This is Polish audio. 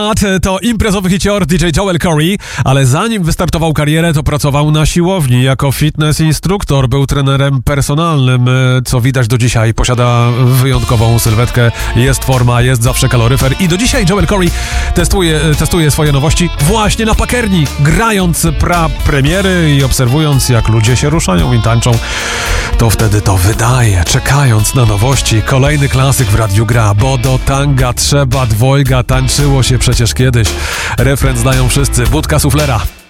To imprezowy hicior DJ Joel Corry, ale zanim wystartował karierę, to pracował na siłowni jako fitness instruktor, był trenerem personalnym, co widać do dzisiaj. Posiada wyjątkową sylwetkę, jest forma, jest zawsze kaloryfer i do dzisiaj Joel Corry testuje swoje nowości właśnie na Packerni, grając premiery i obserwując, jak ludzie się ruszają i tańczą. To wtedy to wydaje, czekając na nowości. Kolejny klasyk w radiu gra, bo do tanga trzeba dwojga, tańczyło się przecież kiedyś. Refren znają wszyscy, Budka Suflera.